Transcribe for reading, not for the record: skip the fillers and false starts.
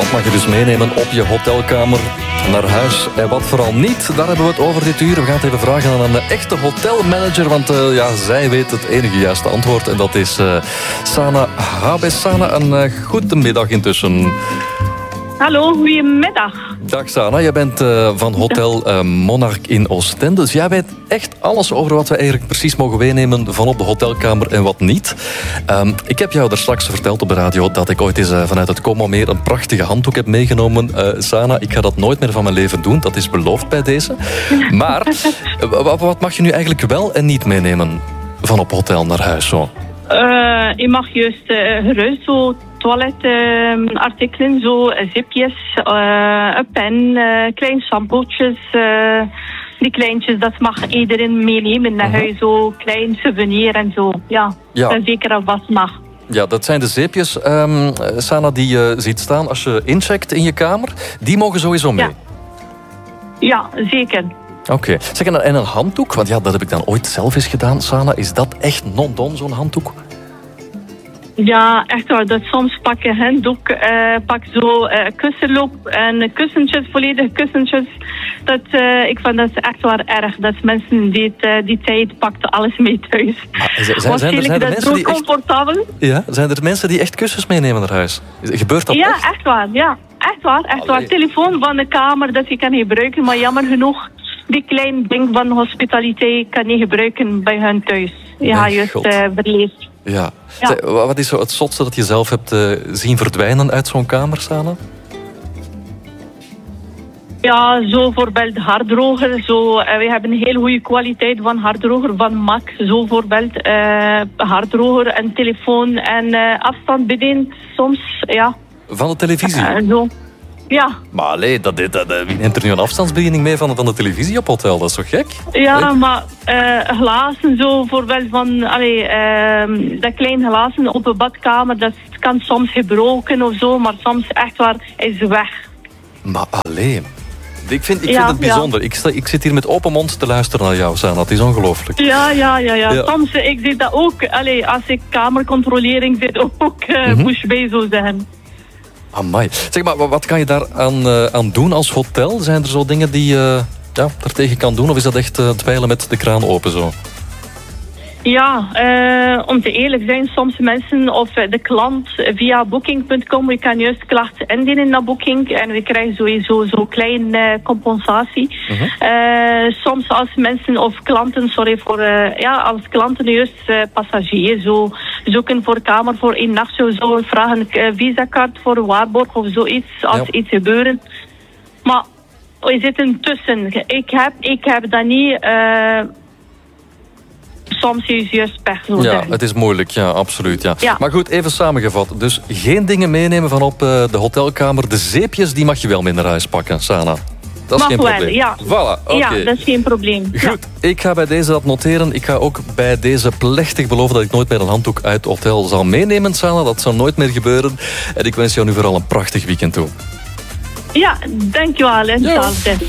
Dat mag je dus meenemen op je hotelkamer naar huis. En wat vooral niet, daar hebben we het over dit uur. We gaan het even vragen aan een echte hotelmanager. Want zij weet het enige juiste antwoord. En dat is Sana Habes. Sana, een goede middag intussen. Hallo, goedemiddag. Dag Sana, jij bent van Hotel Monarch in Oostende. Dus jij weet echt alles over wat we eigenlijk precies mogen meenemen van op de hotelkamer en wat niet. Ik heb jou daar straks verteld op de radio dat ik ooit eens vanuit het Como Meer een prachtige handdoek heb meegenomen. Sana, ik ga dat nooit meer van mijn leven doen. Dat is beloofd bij deze. Maar wat mag je nu eigenlijk wel en niet meenemen van op hotel naar huis zo? Je mag juist gerust zo toiletartikelen, zo zipjes, een pen, kleine shampootjes, die kleintjes, dat mag iedereen meenemen naar huis, zo klein souvenir en zo. Ja. En zeker als wat mag. Ja, dat zijn de zeepjes, Sana, die je ziet staan als je incheckt in je kamer. Die mogen sowieso mee? Ja, zeker. Oké. Zeg, en een handdoek? Want ja, dat heb ik dan ooit zelf eens gedaan, Sana. Is dat echt non-don, zo'n handdoek? Ja, echt waar. Dat soms pak je handdoek, pak zo kussenloop en kussentjes, volledige kussentjes. Ik vind dat echt waar erg. Dat mensen die tijd pakten alles mee thuis. Zijn er mensen die comfortabel. Ja, zijn er mensen die echt kussens meenemen naar huis? Gebeurt dat echt? Ja, echt waar. Ja, echt waar. Telefoon van de kamer dat je kan gebruiken, maar jammer genoeg, die klein ding van hospitaliteit kan je gebruiken bij hun thuis. Ja, juist verleefd. Ja. Wat is zo het zotste dat je zelf hebt zien verdwijnen uit zo'n kamer, Sana? Ja, zo bijvoorbeeld haardroger. We hebben een hele goede kwaliteit van haardroger, van MAC. Zo bijvoorbeeld haardroger en telefoon en afstandsbediening soms, ja. Van de televisie? Zo. Ja. Maar allee, wie neemt er nu een afstandsbediening mee van de televisie op hotel? Dat is toch gek? Ja, maar glazen zo bijvoorbeeld van... dat kleine glazen op een badkamer, dat kan soms gebroken of zo, maar soms echt waar is weg. Maar allee... Ik vind het bijzonder. Ja. Ik zit hier met open mond te luisteren naar jou, Sana. Het is ongelooflijk. Ja. Soms, ik zit dat ook... als ik kamercontrolering zit, ook push bij zo zeggen. Amai. Zeg maar, wat kan je daar aan doen als hotel? Zijn er zo dingen die je daartegen kan doen? Of is dat echt dweilen met de kraan open zo? Ja, om te eerlijk zijn, soms mensen of de klant via booking.com, je kan juist klachten indienen naar booking en we krijgen sowieso zo'n klein compensatie. Soms als mensen of klanten, als klanten juist passagiers zo zoeken voor kamer voor 1 nacht, zo vragen een visakaart voor waarborg of zoiets als iets gebeuren. Maar we zitten tussen. Ik heb dat niet... Soms is juist pech. Het is moeilijk, ja, absoluut. Ja. Maar goed, even samengevat. Dus geen dingen meenemen van op de hotelkamer. De zeepjes, die mag je wel mee naar huis pakken, Sana. Dat is geen probleem. Ja. Voilà, okay. Ja, dat is geen probleem. Goed, ik ga bij deze dat noteren. Ik ga ook bij deze plechtig beloven dat ik nooit meer een handdoek uit het hotel zal meenemen, Sana. Dat zal nooit meer gebeuren. En ik wens jou nu vooral een prachtig weekend toe. Ja, dankjewel. Hetzelfde.